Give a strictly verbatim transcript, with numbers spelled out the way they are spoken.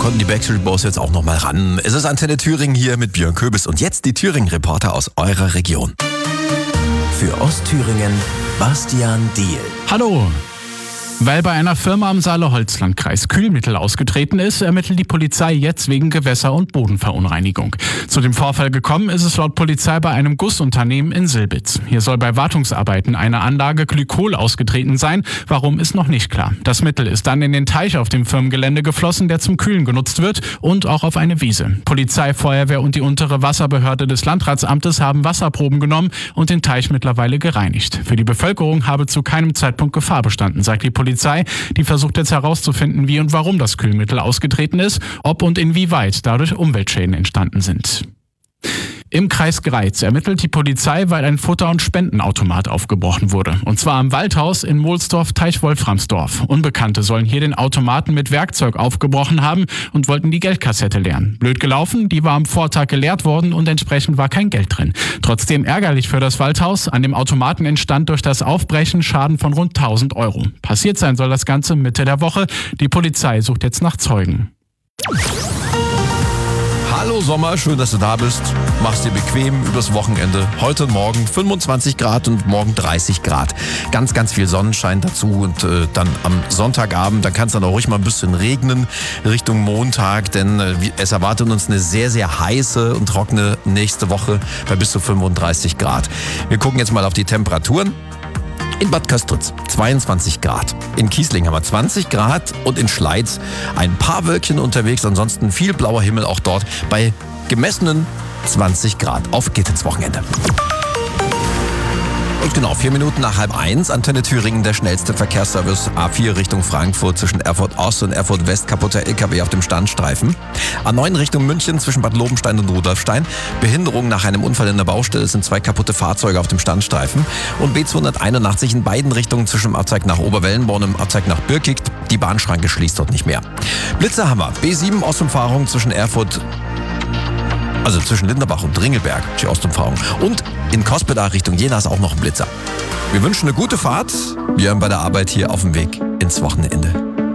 konnten die Backstreet Boys jetzt auch noch mal ran. Es ist Antenne Thüringen hier mit Björn Köbis und jetzt die Thüringen-Reporter aus eurer Region. Für Ostthüringen Bastian Diehl. Hallo! Weil bei einer Firma am Saale-Holzlandkreis Kühlmittel ausgetreten ist, ermittelt die Polizei jetzt wegen Gewässer- und Bodenverunreinigung. Zu dem Vorfall gekommen ist es laut Polizei bei einem Gussunternehmen in Silbitz. Hier soll bei Wartungsarbeiten einer Anlage Glykol ausgetreten sein. Warum, ist noch nicht klar. Das Mittel ist dann in den Teich auf dem Firmengelände geflossen, der zum Kühlen genutzt wird, und auch auf eine Wiese. Polizei, Feuerwehr und die untere Wasserbehörde des Landratsamtes haben Wasserproben genommen und den Teich mittlerweile gereinigt. Für die Bevölkerung habe zu keinem Zeitpunkt Gefahr bestanden, sagt die Polizei. Polizei, die versucht jetzt herauszufinden, wie und warum das Kühlmittel ausgetreten ist, ob und inwieweit dadurch Umweltschäden entstanden sind. Im Kreis Greiz ermittelt die Polizei, weil ein Futter- und Spendenautomat aufgebrochen wurde. Und zwar am Waldhaus in Mohlsdorf-Teich-Wolframsdorf. Unbekannte sollen hier den Automaten mit Werkzeug aufgebrochen haben und wollten die Geldkassette leeren. Blöd gelaufen, die war am Vortag geleert worden und entsprechend war kein Geld drin. Trotzdem ärgerlich für das Waldhaus. An dem Automaten entstand durch das Aufbrechen Schaden von rund tausend Euro. Passiert sein soll das Ganze Mitte der Woche. Die Polizei sucht jetzt nach Zeugen. Hallo Sommer, schön, dass du da bist. Mach's dir bequem übers Wochenende. Heute und morgen fünfundzwanzig Grad und morgen dreißig Grad. Ganz, ganz viel Sonnenschein dazu und äh, dann am Sonntagabend, dann kann es dann auch ruhig mal ein bisschen regnen Richtung Montag, denn äh, es erwartet uns eine sehr, sehr heiße und trockene nächste Woche bei bis zu fünfunddreißig Grad. Wir gucken jetzt mal auf die Temperaturen. In Bad Köstritz zweiundzwanzig Grad, in Kießling haben wir zwanzig Grad und in Schleiz ein paar Wölkchen unterwegs, ansonsten viel blauer Himmel auch dort bei gemessenen zwanzig Grad. Auf geht's ins Wochenende. Und genau, vier Minuten nach halb eins, Antenne Thüringen, der schnellste Verkehrsservice A vier Richtung Frankfurt zwischen Erfurt Ost und Erfurt West, kaputter L K W auf dem Standstreifen. A neun Richtung München zwischen Bad Lobenstein und Rudolfstein. Behinderung nach einem Unfall in der Baustelle, sind zwei kaputte Fahrzeuge auf dem Standstreifen. Und B zweihunderteinundachtzig in beiden Richtungen zwischen dem Abzweig nach Oberwellenborn und dem Abzweig nach Birkigt. Die Bahnschranke schließt dort nicht mehr. Blitze haben wir. B sieben Ostumfahrung zwischen Erfurt Also zwischen Linderbach und Dringelberg, die Ostumfahrung. Und in Cospeda Richtung Jena ist auch noch ein Blitzer. Wir wünschen eine gute Fahrt. Wir sind bei der Arbeit hier auf dem Weg ins Wochenende.